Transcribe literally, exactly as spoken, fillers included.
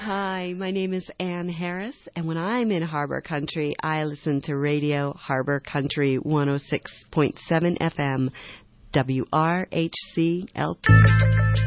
Hi, my name is Ann Harris, and when I'm in Harbor Country, I listen to Radio Harbor Country one oh six point seven F M, W R H C L P.